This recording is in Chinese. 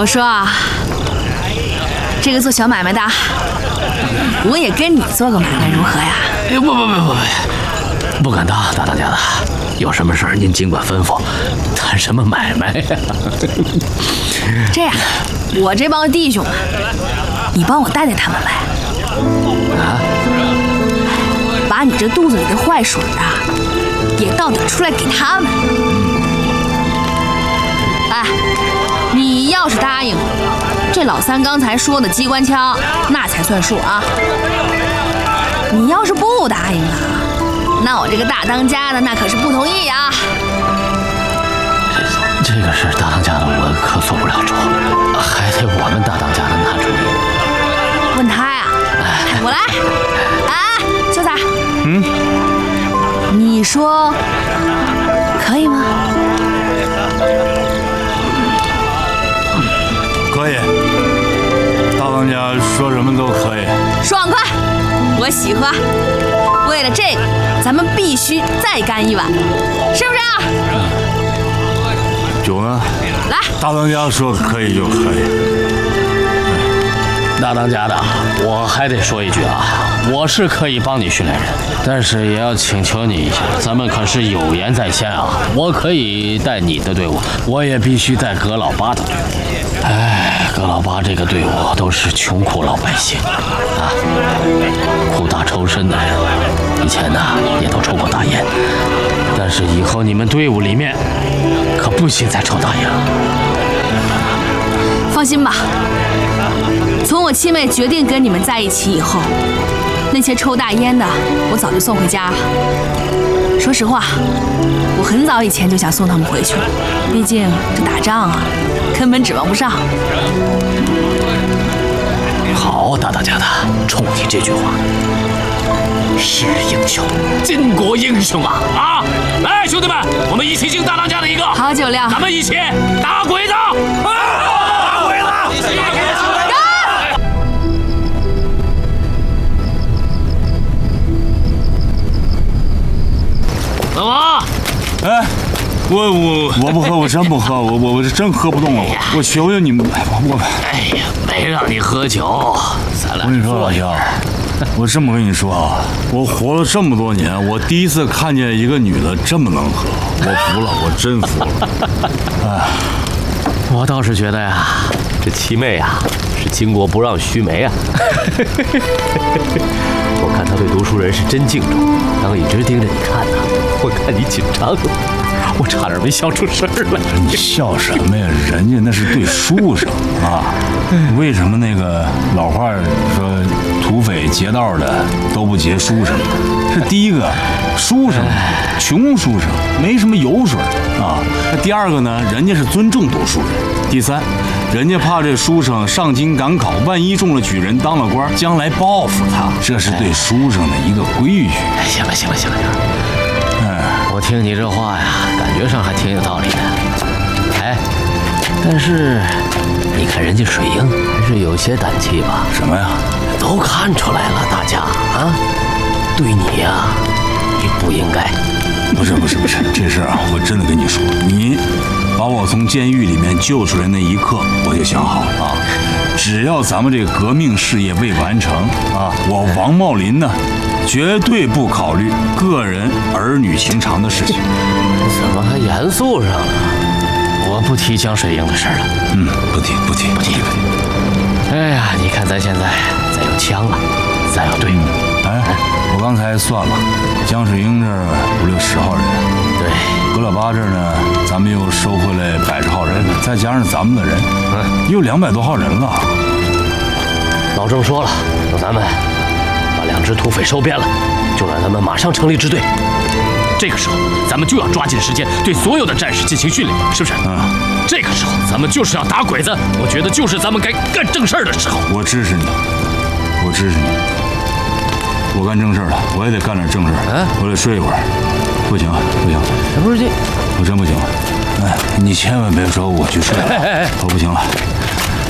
说啊，这个做小买卖的，我也跟你做个买卖如何呀？ 不敢当，大当家的，有什么事儿您尽管吩咐，谈什么买卖呀？ 这样，我这帮弟兄们，你帮我带他们来。 啊？ 把你这肚子里的坏水啊，也倒点出来给他们。哎，你要是答应，这老三刚才说的机关枪，那才算数啊。你要是不答应啊，那我这个大当家的那可是不同意啊。 这个事大当家的我可做不了主，还得我们大当家的拿主意。 问他呀，我来。哎，秀才，你说可以吗？ 可以，大当家说什么都可以。 爽快，我喜欢。为了这个，咱们必须再干一碗，是不是啊？ 酒呢？ 来， 大当家说可以就可以。 大当家的，我还得说一句啊，我是可以帮你训练人，但是也要请求你一下，咱们可是有言在先啊。我可以带你的队伍，我也必须带葛老八的队伍。哎，葛老八这个队伍都是穷苦老百姓啊，苦大仇深的人，以前呢也都抽过大烟，但是以后你们队伍里面可不许再抽大烟了。 放心吧。从我七妹决定跟你们在一起以后，那些抽大烟的，我早就送回家了。说实话，我很早以前就想送他们回去了，毕竟这打仗啊，根本指望不上。 好，大当家的，冲你这句话，是英雄，巾帼英雄啊！啊，来，兄弟们，我们一起敬大当家的一个。 好酒量， 咱们一起打鬼子！打鬼子！老王， 哎，我不喝，我真不喝，我是真喝不动了，我求求你们，我。 哎呀，没让你喝酒，咱俩。 我跟你说，老乡，我这么跟你说啊，我活了这么多年，我第一次看见一个女的这么能喝，我服了，我真服了。哎， 我倒是觉得呀，这七妹啊，是巾帼不让须眉啊。我看她对读书人是真敬重，刚一直盯着你看呢，我看你紧张了，我差点没笑出声来。 你笑什么呀？人家那是对书生啊。为什么那个老话说土匪劫道的都不劫书生？是第一个，书生穷书生没什么油水啊。那第二个呢，人家是尊重读书人。第三，人家怕这书生上京赶考，万一中了举人当了官，将来报复他，这是对书生的一个规矩。 行了，我听你这话呀，感觉上还挺有道理的。哎，但是你看人家水英还是有些胆气吧？ 什么呀？ 都看出来了，大家啊，对你呀，你不应该。 不是，这事儿啊，我真的跟你说，你把我从监狱里面救出来那一刻，我就想好了啊，只要咱们这个革命事业未完成啊，我王茂林呢，绝对不考虑个人儿女情长的事情。 怎么还严肃上了？我不提江水英的事了。 不提。 哎呀，你看咱现在再有枪了，再有队伍。 我刚才算了，江水英这儿5、60号人， 对， 葛老八这儿呢，咱们又收回来100号人，再加上咱们的人，又200多号人了。 老郑说了，让咱们把2支土匪收编了，就让他们马上成立支队。这个时候，咱们就要抓紧时间对所有的战士进行训练，是不是？这个时候咱们就是要打鬼子，我觉得就是咱们该干正事儿的时候。 我支持你，我干正事了，我也得干点正事。我得睡一会儿。不行， 这不是这， 我真不行了。你千万别说我去睡了，我不行了。